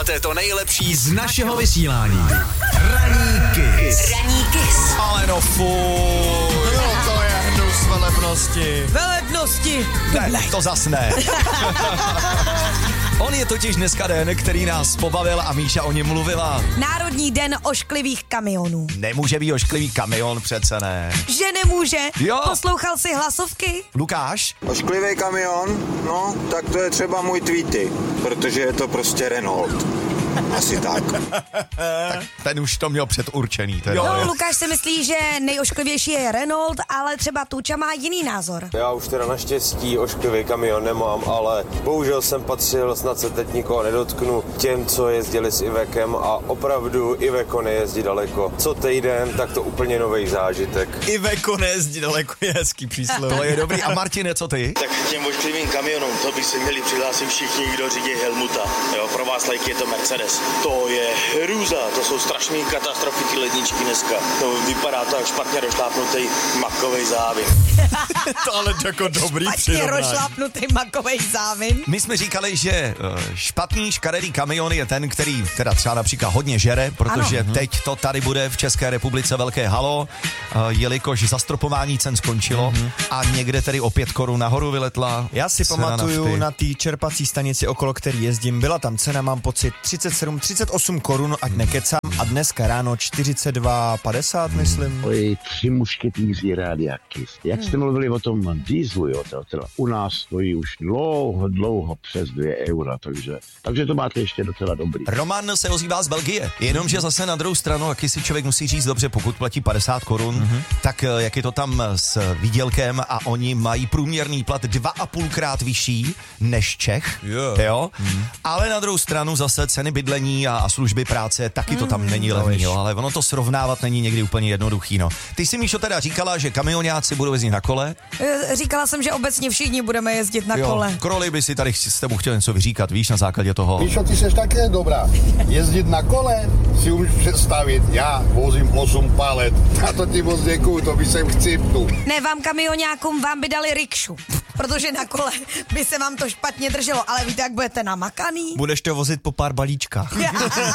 To je to nejlepší z našeho vysílání. Ranní Kiss. Ranní Kiss. Ale no fuj. No to je hnus velebnosti. Velebnosti. Ne, to zas ne. On je totiž dneska den, který nás pobavil a Míša o něm mluvila. Národní den ošklivých kamionů. Nemůže být ošklivý kamion, přece ne. Že nemůže? Jo. Poslouchal jsi hlasovky? Lukáš? Ošklivý kamion, no, tak to je třeba můj Tweety, protože je to prostě Renault. Asi tak. Tak ten už to měl předurčený. Teda. No, Lukáš si myslí, že nejošklivější je Renault, ale třeba Tuča má jiný názor. Já už teda naštěstí ošklivý kamion nemám, ale bohužel jsem patřil, snad se teď nikoho nedotknu, těm, co jezdili s Ivekem a opravdu Iveko nejezdí daleko. Co týden, tak to úplně nový zážitek. Iveko nejezdí daleko, je hezký příslovo. To je dobrý. A Martine, co ty? Tak těm ošklivým kamionům, to by se měli přihlásit všichni, kdo řídí Helmuta. Jo, pro vás lajky je to Mercedes. To je hrůza, to jsou strašné katastrofy ty ledničky dneska. To vypadá to jak špatně rozšlápnutý makovej závin. To ale jako dobrý Špatně přirovnání. rozšlápnutý makovej závin. My jsme říkali, že špatný škaredý kamion je ten, který teda třeba například hodně žere, protože teď to tady bude v České republice velké halo, jelikož zastropování cen skončilo a někde tedy o 5 korun nahoru vyletla. Já si cena pamatuju nafty. na té čerpací stanici, okolo který jezdím, byla tam cena, mám pocit, 38 korun, ať nekecám, a dneska ráno 42,50, myslím. Oj, 3 mušketýři Rádia Kiss. Jak jste mluvili o tom dieslu, jo, to u nás stojí už dlouho přes 2 eura, takže to máte ještě docela dobrý. Roman se ozývá z Belgie, jenomže zase na druhou stranu, jaký si člověk musí říct dobře, pokud platí 50 korun, tak jak je to tam s výdělkem a oni mají průměrný plat 2,5krát vyšší než Čech, jo? Ale na druhou stranu zase ceny bydlení a služby práce, taky to tam není levný, jo? Ale ono to srovnávat není někdy úplně jednoduchý, no. Ty si, Míšo, teda říkala, že kamionáci budou jezdit na kole. Říkala jsem, že obecně všichni budeme jezdit na kole. Kroli by si tady s tebou chtěl něco vyříkat, víš, na základě toho. Míšo, ty seš také dobrá. Jezdit na kole si umíš představit. Já vozím 8 palet. A to ti moc děkuju, to by jsem chcípnul. Ne, vám kamionákům vám by dali rikšu, protože na kole by se vám to špatně drželo, ale víte, jak budete namakaný? Budeš to vozit po pár balíčkách.